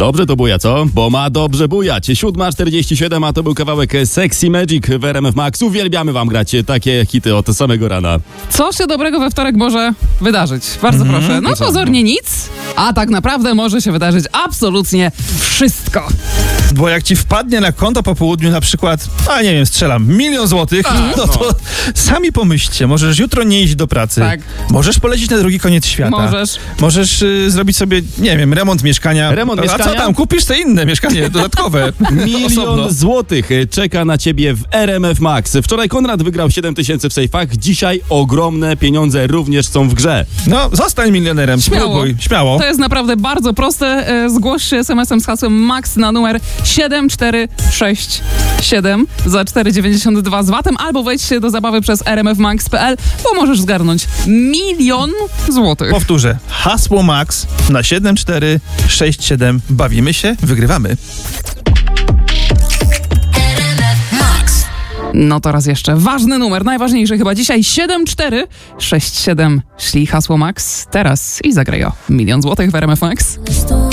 Dobrze to buja, co? Bo ma dobrze bujać. 7:47, a to był kawałek Sexy Magic w RMF Max. Uwielbiamy wam grać takie hity od samego rana. Co się dobrego we wtorek może wydarzyć? Bardzo proszę. No pozornie nic, a tak naprawdę może się wydarzyć absolutnie wszystko. Bo jak ci wpadnie na konto po południu na przykład, nie wiem, strzelam, 1 000 000 złotych, no to sami pomyślcie, możesz jutro nie iść do pracy. Tak. Możesz polecieć na drugi koniec świata. Możesz zrobić sobie, nie wiem, remont mieszkania. A co tam? Kupisz te inne mieszkanie dodatkowe. 1 000 000 złotych czeka na ciebie w RMF Max. Wczoraj Konrad wygrał 7 000 w sejfach. Dzisiaj ogromne pieniądze również są w grze. No, zostań milionerem. Spróbuj. Śmiało. To jest naprawdę bardzo proste. Zgłoś się SMS-em z hasłem MAX na numer 7467 za 4,92 z VAT-em albo wejdź się do zabawy przez rmfmax.pl, bo możesz zgarnąć 1 000 000 złotych. Powtórzę. Hasło MAX na 7467. Bawimy się, wygrywamy. No to raz jeszcze. Ważny numer, najważniejszy chyba dzisiaj. 7467. Szli hasło MAX teraz i zagraj o 1 000 000 złotych w RMF Max.